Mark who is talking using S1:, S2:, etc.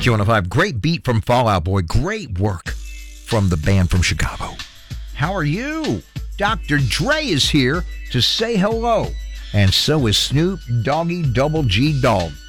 S1: Q105. Great beat from Fall Out Boy. Great work from the band from Chicago. How are you? Dr. Dre is here to say hello. And so is Snoop Doggy Double G Dog.